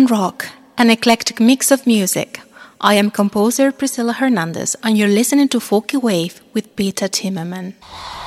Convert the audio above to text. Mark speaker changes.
Speaker 1: and rock, an eclectic mix of music. I am composer Priscilla Hernandez, and you're listening to Folky Wave with Peter Timmerman.